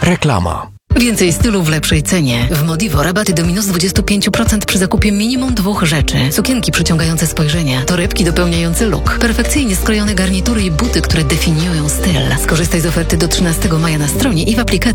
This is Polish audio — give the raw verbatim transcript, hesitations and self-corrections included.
Reklama. Więcej stylu w lepszej cenie. W Modivo rabaty do minus dwadzieścia pięć procent przy zakupie minimum dwóch rzeczy. Sukienki przyciągające spojrzenia, torebki dopełniające look, perfekcyjnie skrojone garnitury i buty, które definiują styl. Skorzystaj z oferty do trzynastego maja na stronie i w aplikacji.